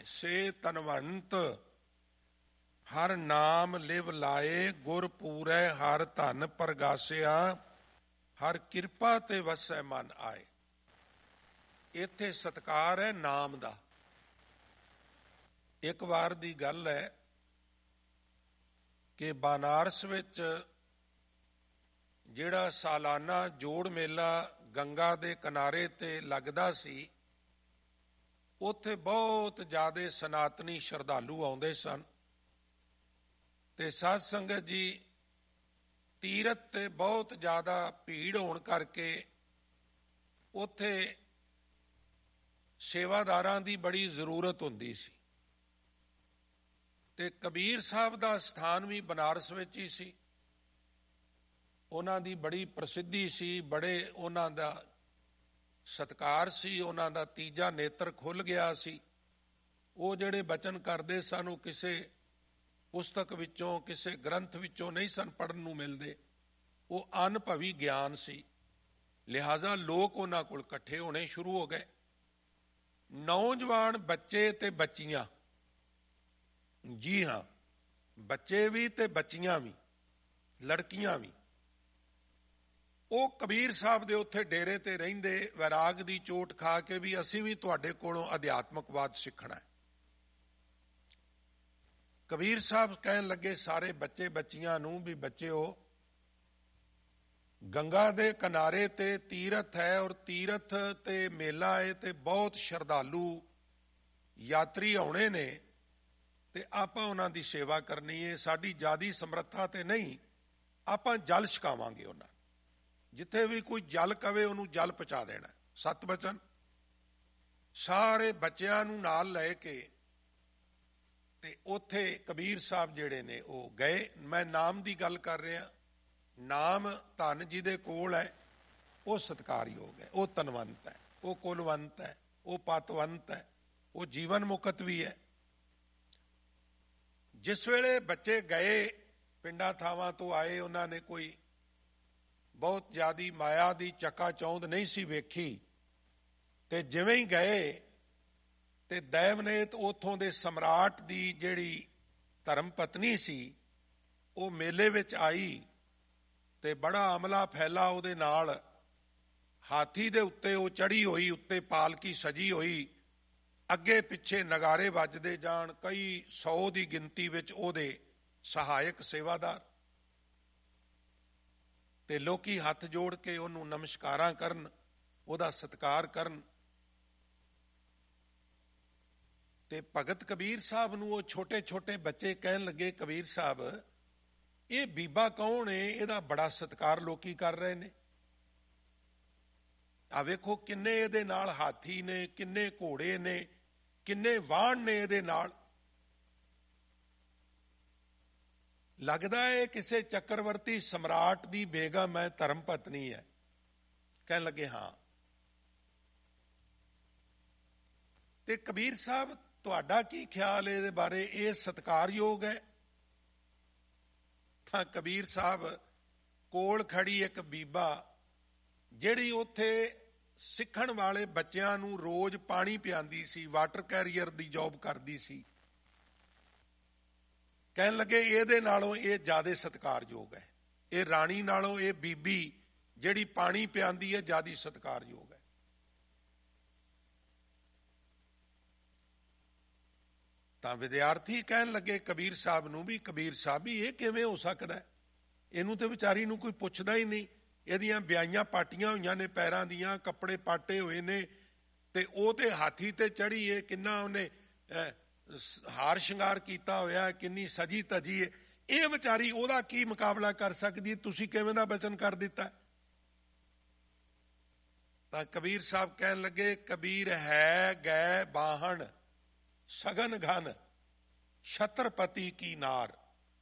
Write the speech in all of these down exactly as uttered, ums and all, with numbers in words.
ਸੇ ਧਨਵੰਤ, ਹਰ ਨਾਮ ਲਿਵ ਲਾਏ, ਗੁਰ ਪੂਰੈ ਹਰ ਧਨ ਪ੍ਰਗਾਸਿਆ, ਹਰ ਕਿਰਪਾ ਤੇ ਵਸੈ ਮਨ ਆਏ। ਇੱਥੇ ਸਤਿਕਾਰ ਹੈ ਨਾਮ ਦਾ। ਇੱਕ ਵਾਰ ਦੀ ਗੱਲ ਹੈ ਕਿ ਬਨਾਰਸ ਵਿੱਚ ਜਿਹੜਾ ਸਾਲਾਨਾ ਜੋੜ ਮੇਲਾ ਗੰਗਾ ਦੇ ਕਿਨਾਰੇ ਤੇ ਲੱਗਦਾ ਸੀ, ਉੱਥੇ ਬਹੁਤ ਜ਼ਿਆਦਾ ਸਨਾਤਨੀ ਸ਼ਰਧਾਲੂ ਆਉਂਦੇ ਸਨ ਤੇ ਸਾਧ ਸੰਗਤ ਜੀ ਤੀਰਥ ਤੇ ਬਹੁਤ ਜ਼ਿਆਦਾ ਭੀੜ ਹੋਣ ਕਰਕੇ ਉੱਥੇ ਸੇਵਾਦਾਰਾਂ ਦੀ ਬੜੀ ਜ਼ਰੂਰਤ ਹੁੰਦੀ ਸੀ ਤੇ ਕਬੀਰ ਸਾਹਿਬ ਦਾ ਸਥਾਨ ਵੀ ਬਨਾਰਸ ਵਿੱਚ ਹੀ ਸੀ। ਉਹਨਾਂ ਦੀ ਬੜੀ ਪ੍ਰਸਿੱਧੀ ਸੀ, ਬੜੇ ਉਹਨਾਂ ਦਾ ਸਤਿਕਾਰ ਸੀ, ਉਹਨਾਂ ਦਾ ਤੀਜਾ ਨੇਤਰ ਖੁੱਲ੍ਹ ਗਿਆ ਸੀ। ਉਹ ਜਿਹੜੇ ਬਚਨ ਕਰਦੇ ਸਨ ਉਹ ਕਿਸੇ ਪੁਸਤਕ ਵਿੱਚੋਂ, ਕਿਸੇ ਗ੍ਰੰਥ ਵਿੱਚੋਂ ਨਹੀਂ ਸਨ ਪੜ੍ਹਨ ਨੂੰ ਮਿਲਦੇ, ਉਹ ਅਨੁਭਵੀ ਗਿਆਨ ਸੀ। ਲਿਹਾਜ਼ਾ ਲੋਕ ਉਹਨਾਂ ਕੋਲ ਇਕੱਠੇ ਹੋਣੇ ਸ਼ੁਰੂ ਹੋ ਗਏ। ਨੌਜਵਾਨ ਬੱਚੇ ਤੇ ਬੱਚੀਆਂ, ਜੀ ਹਾਂ, ਬੱਚੇ ਵੀ ਤੇ ਬੱਚੀਆਂ ਵੀ, ਲੜਕੀਆਂ ਵੀ, ਉਹ ਕਬੀਰ ਸਾਹਿਬ ਦੇ ਉੱਥੇ ਡੇਰੇ ਤੇ ਰਹਿੰਦੇ, ਵੈਰਾਗ ਦੀ ਚੋਟ ਖਾ ਕੇ ਵੀ ਅਸੀਂ ਵੀ ਤੁਹਾਡੇ ਕੋਲੋਂ ਅਧਿਆਤਮਕਵਾਦ ਸਿੱਖਣਾ ਹੈ। ਕਬੀਰ ਸਾਹਿਬ ਕਹਿਣ ਲੱਗੇ ਸਾਰੇ ਬੱਚੇ ਬੱਚੀਆਂ ਨੂੰ ਵੀ ਬੱਚਿਓ, ਗੰਗਾ ਦੇ ਕਿਨਾਰੇ ਤੇ ਤੀਰਥ ਹੈ ਔਰ ਤੀਰਥ ਤੇ ਮੇਲਾ ਹੈ ਤੇ ਬਹੁਤ ਸ਼ਰਧਾਲੂ ਯਾਤਰੀ ਆਉਣੇ ਨੇ ਤੇ ਆਪਾਂ ਉਹਨਾਂ ਦੀ ਸੇਵਾ ਕਰਨੀ ਹੈ। ਸਾਡੀ ਜ਼ਿਆਦੀ ਸਮਰੱਥਾ ਤੇ ਨਹੀਂ, ਆਪਾਂ ਜਲ ਛਕਾਵਾਂਗੇ ਉਹਨਾਂ ਨੂੰ। ਜਿੱਥੇ ਵੀ ਕੋਈ ਜਲ ਕਵੇ ਉਹਨੂੰ ਜਲ ਪਹੁੰਚਾ ਦੇਣਾ। ਸਤ ਬਚਨ। ਸਾਰੇ ਬੱਚਿਆਂ ਨੂੰ ਨਾਲ ਲੈ ਕੇ ਤੇ ਉੱਥੇ ਕਬੀਰ ਸਾਹਿਬ ਜਿਹੜੇ ਨੇ ਉਹ ਗਏ। ਮੈਂ ਨਾਮ ਦੀ ਗੱਲ ਕਰ ਰਿਹਾ। ਨਾਮ ਧਨ ਜਿਹਦੇ ਕੋਲ ਹੈ ਉਹ ਸਤਿਕਾਰਯੋਗ ਹੈ, ਉਹ ਧਨਵੰਤ ਹੈ, ਉਹ ਕੁਲਵੰਤ ਹੈ, ਉਹ ਪਤਵੰਤ ਹੈ, ਉਹ ਜੀਵਨ ਮੁਕਤ ਵੀ ਹੈ। ਜਿਸ ਵੇਲੇ ਬੱਚੇ ਗਏ, ਪਿੰਡਾਂ ਥਾਵਾਂ ਤੋਂ ਆਏ, ਉਹਨਾਂ ਨੇ ਕੋਈ ਬਹੁਤ ਜ਼ਿਆਦੀ ਮਾਇਆ ਦੀ ਚੱਕਾ ਚੌਂਦ ਨਹੀਂ ਸੀ ਵੇਖੀ ਤੇ ਜਿਵੇਂ ਹੀ ਗਏ ਤੇ ਦੈਵਨੇਤ ਉੱਥੋਂ ਦੇ ਸਮਰਾਟ ਦੀ ਜਿਹੜੀ ਧਰਮ ਪਤਨੀ ਸੀ ਉਹ ਮੇਲੇ ਵਿੱਚ ਆਈ ਤੇ ਬੜਾ ਅਮਲਾ ਫੈਲਾ ਉਹਦੇ ਨਾਲ, ਹਾਥੀ ਦੇ ਉੱਤੇ ਉਹ ਚੜੀ ਹੋਈ, ਉੱਤੇ ਪਾਲਕੀ ਸਜੀ ਹੋਈ, ਅੱਗੇ ਪਿੱਛੇ ਨਗਾਰੇ ਵੱਜਦੇ ਜਾਣ, ਕਈ ਸੌ ਦੀ ਗਿਣਤੀ ਵਿੱਚ ਉਹਦੇ ਸਹਾਇਕ ਸੇਵਾਦਾਰ, ਤੇ ਲੋਕੀ ਹੱਥ ਜੋੜ ਕੇ ਉਹਨੂੰ ਨਮਸਕਾਰਾਂ ਕਰਨ, ਉਹਦਾ ਸਤਿਕਾਰ ਕਰਨ। ਤੇ ਭਗਤ ਕਬੀਰ ਸਾਹਿਬ ਨੂੰ ਉਹ ਛੋਟੇ ਛੋਟੇ ਬੱਚੇ ਕਹਿਣ ਲੱਗੇ, ਕਬੀਰ ਸਾਹਿਬ ਇਹ ਬੀਬਾ ਕੌਣ ਹੈ? ਇਹਦਾ ਬੜਾ ਸਤਿਕਾਰ ਲੋਕੀ ਕਰ ਰਹੇ ਨੇ। ਆ ਵੇਖੋ ਕਿੰਨੇ ਇਹਦੇ ਨਾਲ ਹਾਥੀ ਨੇ, ਕਿੰਨੇ ਘੋੜੇ ਨੇ, ਕਿੰਨੇ ਵਾਹਣ ਨੇ ਇਹਦੇ ਨਾਲ। ਲੱਗਦਾ ਹੈ ਕਿਸੇ ਚੱਕਰਵਰਤੀ ਸਮਰਾਟ ਦੀ ਬੇਗਮ ਹੈ, ਧਰਮ ਪਤਨੀ ਹੈ। ਕਹਿਣ ਲੱਗੇ ਹਾਂ। ਤੇ ਕਬੀਰ ਸਾਹਿਬ ਤੁਹਾਡਾ ਕੀ ਖਿਆਲ ਹੈ ਇਹਦੇ ਬਾਰੇ? ਇਹ ਸਤਿਕਾਰਯੋਗ ਹੈ? ਤਾਂ ਕਬੀਰ ਸਾਹਿਬ ਕੋਲ ਖੜੀ ਇੱਕ ਬੀਬਾ ਜਿਹੜੀ ਉੱਥੇ ਸਿੱਖਣ ਵਾਲੇ ਬੱਚਿਆਂ ਨੂੰ ਰੋਜ਼ ਪਾਣੀ ਪਿਆਉਂਦੀ ਸੀ, ਵਾਟਰ ਕੈਰੀਅਰ ਦੀ ਜੌਬ ਕਰਦੀ ਸੀ, ਕਹਿਣ ਲੱਗੇ ਇਹਦੇ ਨਾਲੋਂ ਇਹ ਜ਼ਿਆਦਾ ਸਤਿਕਾਰਯੋਗ ਹੈ। ਇਹ ਰਾਣੀ ਨਾਲੋਂ ਇਹ ਬੀਬੀ ਜਿਹੜੀ ਪਾਣੀ ਪਿਆਉਂਦੀ ਹੈ ਜ਼ਿਆਦਾ ਸਤਿਕਾਰਯੋਗ ਹੈ। ਤਾਂ ਵਿਦਿਆਰਥੀ ਕਹਿਣ ਲੱਗੇ ਕਬੀਰ ਸਾਹਿਬ ਨੂੰ ਵੀ, ਕਬੀਰ ਸਾਹਿਬ ਵੀ ਇਹ ਕਿਵੇਂ ਹੋ ਸਕਦਾ? ਇਹਨੂੰ ਤੇ ਵਿਚਾਰੀ ਨੂੰ ਕੋਈ ਪੁੱਛਦਾ ਹੀ ਨਹੀਂ। ਇਹਦੀਆਂ ਵਿਆਹੀਆਂ ਪਾਟੀਆਂ ਹੋਈਆਂ ਨੇ, ਪੈਰਾਂ ਦੀਆਂ ਕੱਪੜੇ ਪਾਟੇ ਹੋਏ ਨੇ, ਤੇ ਉਹ ਤੇ ਹਾਥੀ ਤੇ ਚੜੀ ਹੈ, ਕਿੰਨਾ ਉਹਨੇ ਹਾਰ ਸ਼ਿੰਗਾਰ ਕੀਤਾ ਹੋਇਆ, ਕਿੰਨੀ ਸਜੀ ਧਜੀ ਹੈ। ਇਹ ਵਿਚਾਰੀ ਉਹਦਾ ਕੀ ਮੁਕਾਬਲਾ ਕਰ ਸਕਦੀ? ਤੁਸੀਂ ਕਿਵੇਂ ਦਾ ਬਚਨ ਕਰ ਦਿੱਤਾ? ਤਾਂ ਕਬੀਰ ਸਾਹਿਬ ਕਹਿਣ ਲੱਗੇ, ਕਬੀਰ ਹੈ ਗੈ ਬਾਹਣ ਸਗਨ ਘਨ ਛਤਰਪਤੀ ਕੀ ਨਾਰ।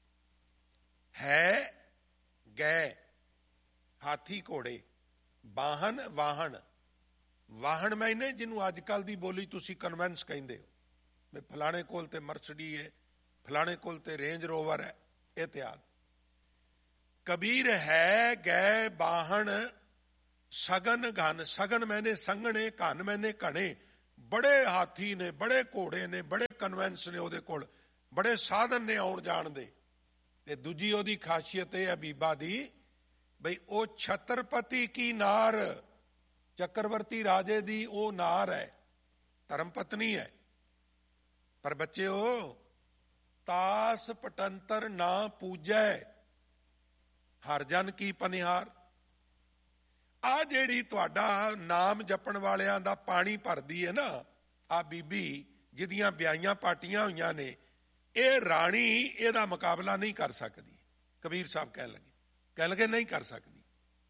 ਹੈ ਗੈ ਹਾਥੀ ਘੋੜੇ, ਬਾਹਨ ਵਾਹਣ, ਵਾਹਣ ਮੈਨੇ ਜਿਹਨੂੰ ਅੱਜ ਕੱਲ ਦੀ ਬੋਲੀ ਤੁਸੀਂ ਕਨਵੈਂਸ ਕਹਿੰਦੇ ਹੋ, ਵੀ ਫਲਾਣੇ ਕੋਲ ਤੇ ਮਰਸਡੀ ਹੈ, ਫਲਾਣੇ ਕੋਲ ਤੇ ਰੇਂਜ ਰੋਵਰ ਹੈ, ਇਤਿਆਦ। ਕਬੀਰ ਹੈ ਗੈ ਬਾਹਣ ਸਗਨ ਘਨ, ਸਗਨ ਮੈਨੇ ਸੰਘਣੇ, ਘਨ ਮੈਨੇ ਘਣੇ। ਬੜੇ ਹਾਥੀ ਨੇ, ਬੜੇ ਘੋੜੇ ਨੇ, ਬੜੇ ਕਨਵੈਂਸ ਨੇ ਉਹਦੇ ਕੋਲ, ਬੜੇ ਸਾਧਨ ਨੇ ਆਉਣ ਜਾਣ ਦੇ। ਤੇ ਦੂਜੀ ਉਹਦੀ ਖਾਸੀਅਤ ਇਹ ਹੈ ਬੀਬਾ ਦੀ, ਬਈ ਉਹ ਛਤਰਪਤੀ ਕੀ ਨਾਰ, ਚੱਕਰਵਰਤੀ ਰਾਜੇ ਦੀ ਉਹ ਨਾਰ ਹੈ, ਧਰਮ ਪਤਨੀ ਹੈ। ਪਰ ਬੱਚਿਓ, ਤਾਸ ਪਟੰਤਰ ਨਾ ਪੂਜੈ, ਹਰ ਜਨ ਕੀ ਪਨਿਹਾਰ। ਆ ਜਿਹੜੀ ਤੁਹਾਡਾ ਨਾਮ ਜਪਣ ਵਾਲਿਆਂ ਦਾ ਪਾਣੀ ਭਰਦੀ ਹੈ ਨਾ, ਆ ਬੀਬੀ ਜਿਹਦੀਆਂ ਵਿਆਹੀਆਂ ਪਾਟੀਆਂ ਹੋਈਆਂ ਨੇ, ਇਹ ਰਾਣੀ ਇਹਦਾ ਮੁਕਾਬਲਾ ਨਹੀਂ ਕਰ ਸਕਦੀ। ਕਬੀਰ ਸਾਹਿਬ ਕਹਿਣ ਲੱਗੇ ਕਹਿਣ ਲੱਗੇ ਨਹੀਂ ਕਰ ਸਕਦੀ।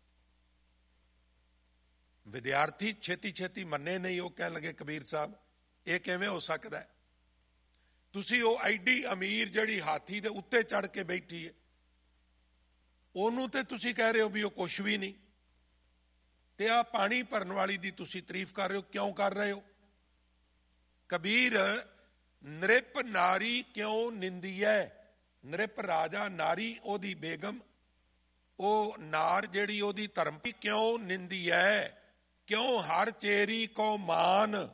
ਵਿਦਿਆਰਥੀ ਛੇਤੀ ਛੇਤੀ ਮੰਨੇ ਨਹੀਂ। ਉਹ ਕਹਿਣ ਲੱਗੇ ਕਬੀਰ ਸਾਹਿਬ ਇਹ ਕਿਵੇਂ ਹੋ ਸਕਦਾ ਹੈ? ਤੁਸੀਂ ਉਹ ਐਡੀ ਅਮੀਰ ਜਿਹੜੀ ਹਾਥੀ ਦੇ ਉੱਤੇ ਚੜ ਕੇ ਬੈਠੀ ਹੈ, ਉਹਨੂੰ ਤੇ ਤੁਸੀਂ ਕਹਿ ਰਹੇ ਹੋ ਵੀ ਉਹ ਕੁਛ ਵੀ ਨਹੀਂ, ਤੇ ਆ ਪਾਣੀ ਭਰਨ ਵਾਲੀ ਦੀ ਤੁਸੀਂ ਤਾਰੀਫ ਕਰ ਰਹੇ ਹੋ, ਕਿਉਂ ਕਰ ਰਹੇ ਹੋ? ਕਬੀਰ ਨ੍ਰਿਪ ਨਾਰੀ ਕਿਉਂ ਨਿੰਦੀਐ। ਨ੍ਰਿਪ ਰਾਜਾ, ਨਾਰੀ ਉਹਦੀ ਬੇਗਮ, ਉਹ ਨਾਰ ਜਿਹੜੀ ਉਹਦੀ ਧਰਮ ਕਿਉਂ ਨਿੰਦੀਐ, ਕਿਉਂ ਹਰ ਚੇਰੀ ਕੋ ਮਾਨ।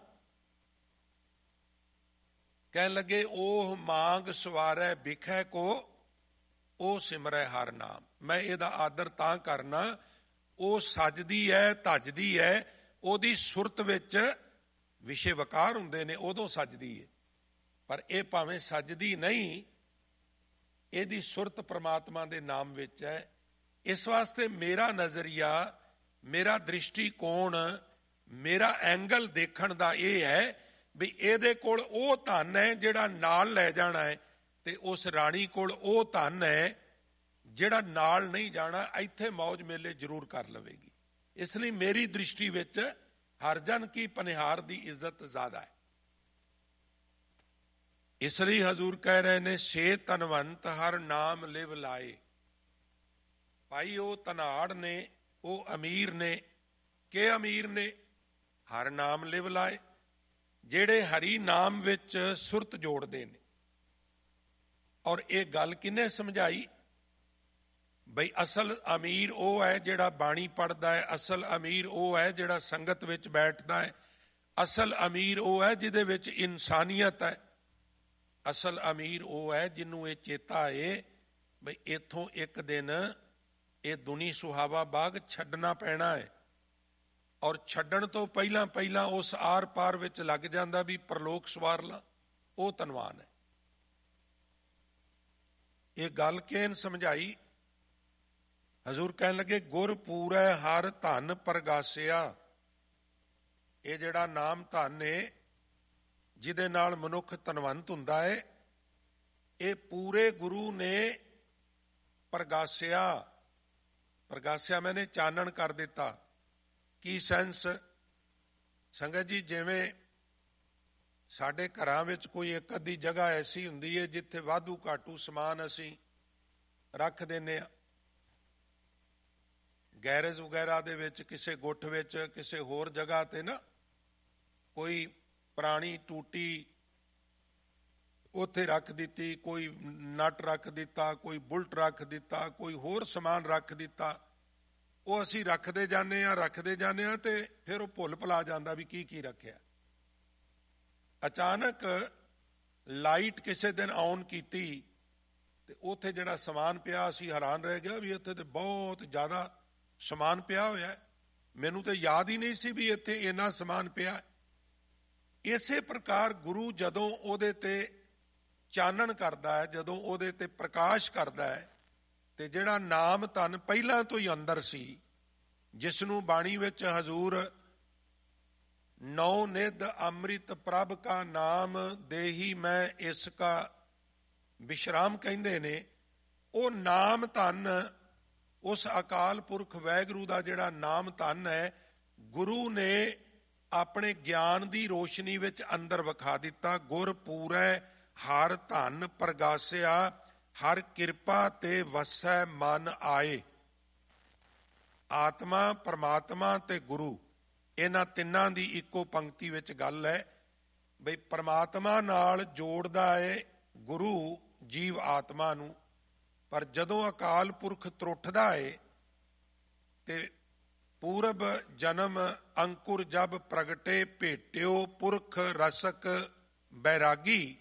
ਕਹਿਣ ਲੱਗੇ ਉਹ ਮਾਂਗ ਸਵਾਰੈ ਬਿਖੈ ਕੋ, ਉਹ ਸਿਮਰੈ ਹਰ ਨਾਮ। ਮੈਂ ਇਹਦਾ ਆਦਰ ਤਾਂ ਕਰਨਾ, ਉਹ ਸੱਜਦੀ ਹੈ, ਧੱਜਦੀ ਹੈ, ਉਹਦੀ ਸੁਰਤ ਵਿੱਚ ਵਿਸ਼ੇ ਵਕਾਰ ਹੁੰਦੇ ਨੇ, ਉਦੋਂ ਸੱਜਦੀ ਹੈ। ਪਰ ਇਹ ਭਾਵੇਂ ਸੱਜਦੀ ਨਹੀਂ, ਇਹਦੀ ਸੁਰਤ ਪ੍ਰਮਾਤਮਾ ਦੇ ਨਾਮ ਵਿੱਚ ਹੈ। ਇਸ ਵਾਸਤੇ ਮੇਰਾ ਨਜ਼ਰੀਆ, ਮੇਰਾ ਦ੍ਰਿਸ਼ਟੀਕੋਣ, ਮੇਰਾ ਐਂਗਲ ਦੇਖਣ ਦਾ ਇਹ ਹੈ ਵੀ ਇਹਦੇ ਕੋਲ ਉਹ ਧਨ ਹੈ ਜਿਹੜਾ ਨਾਲ ਲੈ ਜਾਣਾ ਹੈ, ਤੇ ਉਸ ਰਾਣੀ ਕੋਲ ਉਹ ਧਨ ਹੈ ਜਿਹੜਾ ਨਾਲ ਨਹੀਂ ਜਾਣਾ, ਇੱਥੇ ਮੌਜ ਮੇਲੇ ਜ਼ਰੂਰ ਕਰ ਲਵੇਗੀ। ਇਸ ਲਈ ਮੇਰੀ ਦ੍ਰਿਸ਼ਟੀ ਵਿੱਚ ਹਰ ਜਨ ਕੀ ਪਨਿਹਾਰ ਦੀ ਇੱਜ਼ਤ ਜ਼ਿਆਦਾ ਹੈ। ਇਸ ਲਈ ਹਜ਼ੂਰ ਕਹਿ ਰਹੇ ਨੇ, ਸੇ ਧਨਵੰਤ ਹਰ ਨਾਮ ਲਿਵ ਲਾਏ। ਭਾਈ ਉਹ ਧਨਾੜ ਨੇ, ਉਹ ਅਮੀਰ ਨੇ। ਕਿ ਅਮੀਰ ਨੇ? ਹਰ ਨਾਮ ਲਿਵ ਲਾਏ, ਜਿਹੜੇ ਹਰੀ ਨਾਮ ਵਿੱਚ ਸੁਰਤ ਜੋੜਦੇ ਨੇ। ਔਰ ਇਹ ਗੱਲ ਕਿਹਨੇ ਸਮਝਾਈ? ਬਈ ਅਸਲ ਅਮੀਰ ਉਹ ਹੈ ਜਿਹੜਾ ਬਾਣੀ ਪੜ੍ਹਦਾ ਹੈ, ਅਸਲ ਅਮੀਰ ਉਹ ਹੈ ਜਿਹੜਾ ਸੰਗਤ ਵਿੱਚ ਬੈਠਦਾ ਹੈ, ਅਸਲ ਅਮੀਰ ਉਹ ਹੈ ਜਿਹਦੇ ਵਿੱਚ ਇਨਸਾਨੀਅਤ ਹੈ, ਅਸਲ ਅਮੀਰ ਉਹ ਹੈ ਜਿਹਨੂੰ ਇਹ ਚੇਤਾ ਹੈ ਬਈ ਇੱਥੋਂ ਇੱਕ ਦਿਨ ਇਹ ਦੁਨੀ ਸੁਹਾਵਾ ਬਾਗ ਛੱਡਣਾ ਪੈਣਾ ਹੈ। ਔਰ ਛੱਡਣ ਤੋਂ ਪਹਿਲਾਂ ਪਹਿਲਾਂ ਉਸ ਆਰ ਪਾਰ ਵਿੱਚ ਲੱਗ ਜਾਂਦਾ ਵੀ ਪਰਲੋਕ ਸਵਾਰ ਲਾਂ, ਉਹ ਧਨਵਾਨ ਹੈ। ਇਹ ਗੱਲ ਕਿਹਨ ਸਮਝਾਈ? ਹਜ਼ੂਰ ਕਹਿਣ ਲੱਗੇ, ਗੁਰ ਪੂਰੈ ਹਰ ਧਨ ਪ੍ਰਗਾਸਿਆ। ਇਹ ਜਿਹੜਾ ਨਾਮ ਧਨ ਹੈ ਜਿਹਦੇ ਨਾਲ ਮਨੁੱਖ ਧਨਵੰਤ ਹੁੰਦਾ ਹੈ, ਇਹ ਪੂਰੇ ਗੁਰੂ ਨੇ ਪ੍ਰਗਾਸਿਆ। ਪ੍ਰਗਾਸਿਆ ਮੈਨੇ ਚਾਨਣ ਕਰ ਦਿੱਤਾ। ਕੀ ਸੈਂਸ? ਸੰਗਤ ਜੀ, ਜਿਵੇਂ ਸਾਡੇ ਘਰਾਂ ਵਿੱਚ ਕੋਈ ਇੱਕ ਅੱਧੀ ਜਗ੍ਹਾ ਐਸੀ ਹੁੰਦੀ ਹੈ ਜਿੱਥੇ ਵਾਧੂ ਘਾਟੂ ਸਮਾਨ ਅਸੀਂ ਰੱਖ ਦਿੰਦੇ ਹਾਂ, ਗੈਰੇਜ ਵਗੈਰਾ ਦੇ ਵਿੱਚ, ਕਿਸੇ ਗੁੱਠ ਵਿੱਚ, ਕਿਸੇ ਹੋਰ ਜਗ੍ਹਾ ਤੇ ਨਾ ਕੋਈ ਪੁਰਾਣੀ ਟੂਟੀ ਉੱਥੇ ਰੱਖ ਦਿੱਤੀ, ਕੋਈ ਨਟ ਰੱਖ ਦਿੱਤਾ, ਕੋਈ ਬੁਲਟ ਰੱਖ ਦਿੱਤਾ, ਕੋਈ ਹੋਰ ਸਮਾਨ ਰੱਖ ਦਿੱਤਾ। ਉਹ ਅਸੀਂ ਰੱਖਦੇ ਜਾਂਦੇ ਹਾਂ ਰੱਖਦੇ ਜਾਂਦੇ ਹਾਂ ਤੇ ਫਿਰ ਉਹ ਭੁੱਲ ਭੁਲਾ ਜਾਂਦਾ ਵੀ ਕੀ ਕੀ ਰੱਖਿਆ। ਅਚਾਨਕ ਲਾਈਟ ਕਿਸੇ ਦਿਨ ਆਨ ਕੀਤੀ ਤੇ ਉੱਥੇ ਜਿਹੜਾ ਸਮਾਨ ਪਿਆ, ਅਸੀਂ ਹੈਰਾਨ ਰਹਿ ਗਿਆ ਵੀ ਇੱਥੇ ਤੇ ਬਹੁਤ ਜ਼ਿਆਦਾ ਸਮਾਨ ਪਿਆ ਹੋਇਆ, ਮੈਨੂੰ ਤੇ ਯਾਦ ਹੀ ਨਹੀਂ ਸੀ ਵੀ ਇੱਥੇ ਇੰਨਾ ਸਮਾਨ ਪਿਆ। ਇਸੇ ਪ੍ਰਕਾਰ ਗੁਰੂ ਜਦੋਂ ਉਹਦੇ ਤੇ ਚਾਨਣ ਕਰਦਾ ਹੈ, ਜਦੋਂ ਉਹਦੇ ਤੇ ਪ੍ਰਕਾਸ਼ ਕਰਦਾ ਹੈ, ਤੇ ਜਿਹੜਾ ਨਾਮ ਧਨ ਪਹਿਲਾਂ ਤੋਂ ਹੀ ਅੰਦਰ ਸੀ, ਜਿਸ ਨੂੰ ਬਾਣੀ ਵਿੱਚ ਹਜ਼ੂਰ ਨੌ ਨਿਧ ਅੰਮ੍ਰਿਤ ਪ੍ਰਭ ਕਾ ਨਾਮ ਦੇਹੀ ਮੈਂ ਇਸ ਕਾ ਵਿਸ਼ਰਾਮ ਕਹਿੰਦੇ ਨੇ, ਉਹ ਨਾਮ ਧਨ, ਉਸ ਅਕਾਲ ਪੁਰਖ ਵਾਹਿਗੁਰੂ ਦਾ ਜਿਹੜਾ ਨਾਮ ਧਨ ਹੈ, ਗੁਰੂ ਨੇ ਆਪਣੇ ਗਿਆਨ ਦੀ ਰੋਸ਼ਨੀ ਵਿੱਚ ਅੰਦਰ ਵਿਖਾ ਦਿੱਤਾ। ਗੁਰ ਪੂਰੈ ਹਰ ਧਨ ਪ੍ਰਗਾਸਿਆ, ਹਰ ਕਿਰਪਾ ਤੇ ਵਸੈ ਮਨ ਆਏ। ਆਤਮਾ, ਪਰਮਾਤਮਾ ਤੇ ਗੁਰੂ, ਇਹਨਾਂ ਤਿੰਨਾਂ ਦੀ ਇੱਕੋ ਪੰਕਤੀ ਵਿੱਚ ਗੱਲ ਹੈ ਬਈ ਪਰਮਾਤਮਾ ਨਾਲ ਜੋੜਦਾ ਹੈ ਗੁਰੂ ਜੀਵ ਆਤਮਾ ਨੂੰ। ਪਰ ਜਦੋਂ ਅਕਾਲ ਪੁਰਖ ਤਰੁੱਠਦਾ ਹੈ ਤੇ ਪੂਰਬ ਜਨਮ ਅੰਕੁਰ ਜਬ ਪ੍ਰਗਟੇ ਭੇਟਿਓ ਪੁਰਖ ਰਸਕ ਬੈਰਾਗੀ,